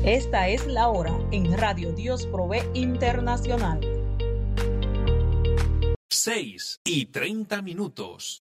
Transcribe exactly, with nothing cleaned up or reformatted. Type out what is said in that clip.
Esta es la hora en Radio Dios Provee Internacional. seis y treinta minutos.